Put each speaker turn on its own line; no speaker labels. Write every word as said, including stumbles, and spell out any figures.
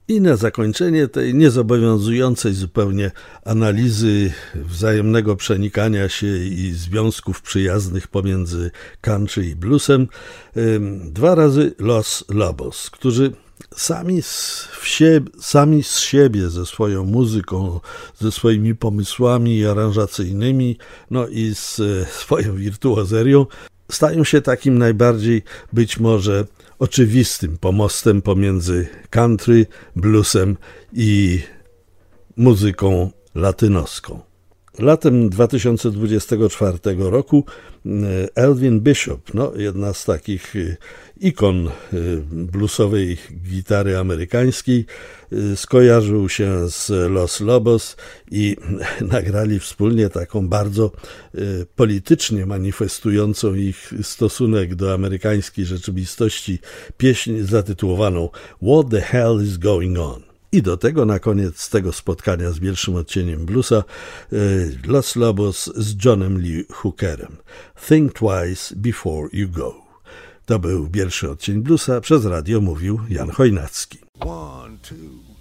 I na zakończenie tej niezobowiązującej zupełnie analizy wzajemnego przenikania się i związków przyjaznych pomiędzy country i bluesem, dwa razy Los Lobos, którzy sami z, siebie, sami z siebie, ze swoją muzyką, ze swoimi pomysłami aranżacyjnymi, no i z swoją wirtuozerią, stają się takim najbardziej być może oczywistym pomostem pomiędzy country, bluesem i muzyką latynoską. Latem dwa tysiące dwudziestego czwartego roku Elvin Bishop, no, jedna z takich ikon bluesowej gitary amerykańskiej, skojarzył się z Los Lobos i nagrali wspólnie taką bardzo politycznie manifestującą ich stosunek do amerykańskiej rzeczywistości pieśń zatytułowaną What the Hell is Going On? I do tego na koniec tego spotkania z pierwszym odcieniem bluesa Los Lobos z Johnem Lee Hookerem. Think twice before you go. To był pierwszy odcień bluesa, przez radio mówił Jan Chojnacki.
One, two.